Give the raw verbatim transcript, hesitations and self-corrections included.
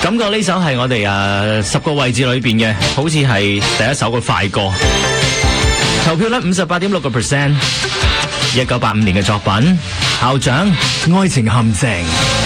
感覺呢首係我哋啊十個位置裏邊嘅，好似係第一首嘅快歌。投票率五十八點六個 percent，一九八五年嘅作品《校長愛情陷阱》。